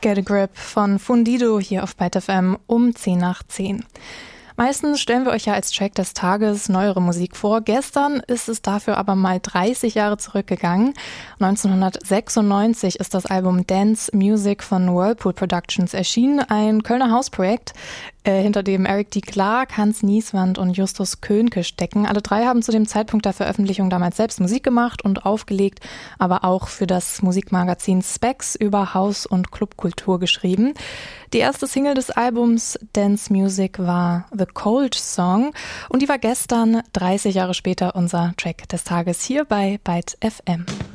Get a Grip von Fundido hier auf Byte FM um 10 nach 10. Meistens stellen wir euch ja als Track des Tages neuere Musik vor. Gestern ist es dafür aber mal 30 Jahre zurückgegangen. 1996 ist das Album Dance Music von Whirlpool Productions erschienen, ein Kölner Hausprojekt, hinter dem Eric D. Clark, Hans Nieswand und Justus Könke stecken. Alle drei haben zu dem Zeitpunkt der Veröffentlichung damals selbst Musik gemacht und aufgelegt, aber auch für das Musikmagazin Spex über Haus- und Clubkultur geschrieben. Die erste Single des Albums Dance Music war The Cold Song und die war gestern, 30 Jahre später, unser Track des Tages hier bei Byte FM.